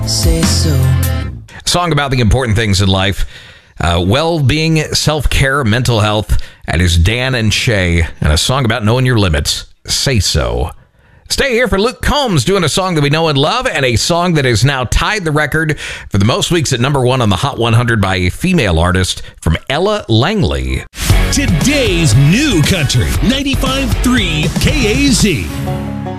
Say so. Song about the important things in life. Well-being, self-care, mental health. That is Dan and Shay. And a song about knowing your limits. Say So. Stay here for Luke Combs doing a song that we know and love, and a song that has now tied the record for the most weeks at number 1 on the Hot 100 by a female artist, from Ella Langley. Today's new country, 95.3 KAZ.